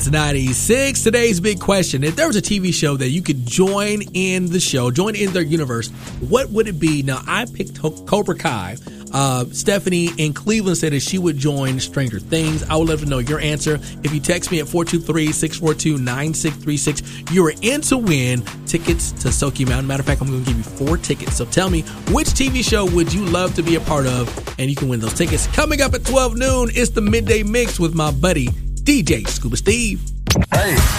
96. Today's big question. If there was a TV show that you could join in their universe, what would it be? Now, I picked Cobra Kai. Stephanie in Cleveland said that she would join Stranger Things. I would love to know your answer. If you text me at 423-642-9636, you are in to win tickets to Soaky Mountain. Matter of fact, I'm going to give you 4 tickets. So tell me, which TV show would you love to be a part of? And you can win those tickets. Coming up at 12 noon, it's the Midday Mix with my buddy, DJ Scuba Steve. Hey.